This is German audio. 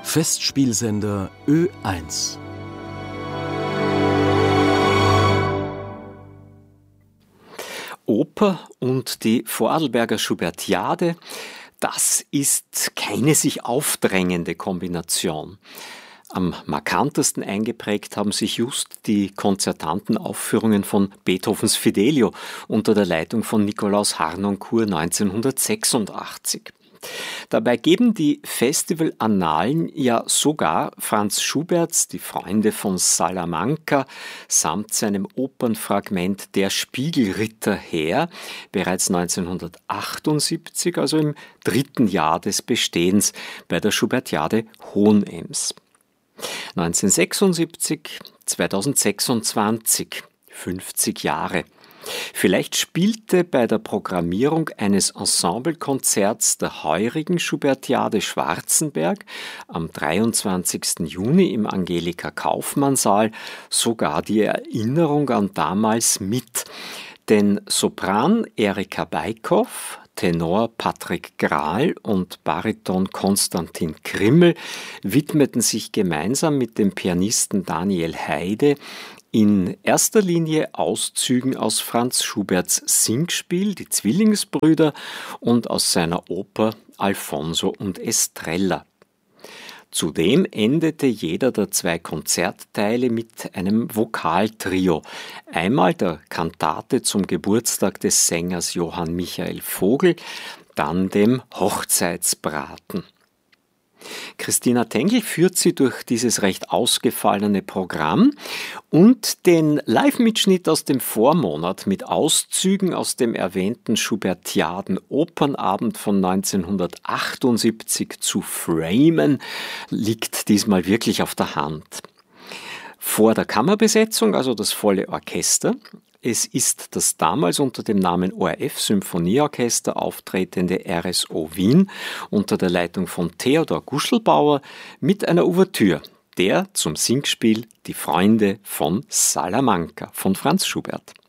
Festspielsender Ö1. Oper und die Vorarlberger Schubertiade, das ist keine sich aufdrängende Kombination. Am markantesten eingeprägt haben sich just die konzertanten Aufführungen von Beethovens Fidelio unter der Leitung von Nikolaus Harnoncourt 1986. Dabei geben die Festivalannalen ja sogar Franz Schuberts Die Freunde von Salamanca samt seinem Opernfragment Der Spiegelritter her, bereits 1978, also im 3. Jahr des Bestehens bei der Schubertiade Hohenems. 1976, 2026, 50 Jahre. Vielleicht spielte bei der Programmierung eines Ensemblekonzerts der heurigen Schubertiade Schwarzenberg am 23. Juni im Angelika-Kaufmann-Saal sogar die Erinnerung an damals mit. Denn Sopran Erika Beikow, Tenor Patrick Grahl und Bariton Konstantin Krimmel widmeten sich gemeinsam mit dem Pianisten Daniel Heide in erster Linie Auszügen aus Franz Schuberts Singspiel Die Zwillingsbrüder und aus seiner Oper Alfonso und Estrella. Zudem endete jeder der 2 Konzertteile mit einem Vokaltrio. Einmal der Kantate zum Geburtstag des Sängers Johann Michael Vogel, dann dem Hochzeitsbraten. Christina Tengl führt sie durch dieses recht ausgefallene Programm und den Live-Mitschnitt aus dem Vormonat mit Auszügen aus dem erwähnten Schubertiaden-Opernabend von 1978 zu framen, liegt diesmal wirklich auf der Hand. Vor der Kammerbesetzung, also das volle Orchester. Es ist das damals unter dem Namen ORF Symphonieorchester auftretende RSO Wien unter der Leitung von Theodor Guschelbauer mit einer Ouvertüre, der zum Singspiel Die Freunde von Salamanca von Franz Schubert.